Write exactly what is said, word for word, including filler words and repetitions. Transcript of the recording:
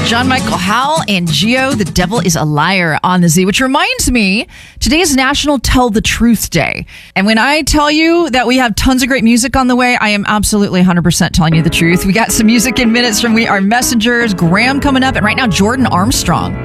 John Michael Howell and Geo, The Devil is a Liar on the Z, which reminds me, today is National Tell the Truth Day. And when I tell you that we have tons of great music on the way, I am absolutely one hundred percent telling you the truth. We got some music in minutes from We Are Messengers, Graham coming up, and right now, Jordan Armstrong.